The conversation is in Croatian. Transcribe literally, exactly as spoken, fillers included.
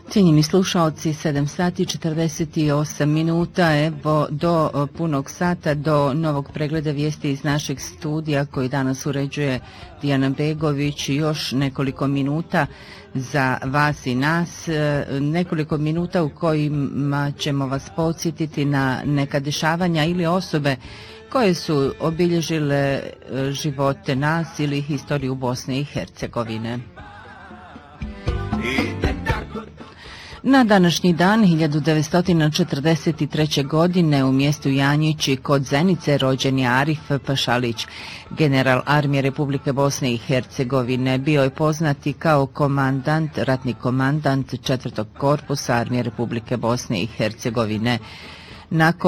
Cijenjeni slušaoci, sedam sati četrdeset osam minuta, evo do punog sata, do novog pregleda vijesti iz našeg studija koji danas uređuje Dijana Begović. Još nekoliko minuta za vas i nas, nekoliko minuta u kojima ćemo vas podsjetiti na neka dešavanja ili osobe koje su obilježile živote nas ili historiju Bosne i Hercegovine. Na današnji dan hiljadu devetsto četrdeset treće. godine u mjestu Janjići kod Zenice rođen je Arif Pašalić, general armije Republike Bosne i Hercegovine. Bio je poznati kao komandant, ratni komandant četvrtog korpusa armije Republike Bosne i Hercegovine. Nakon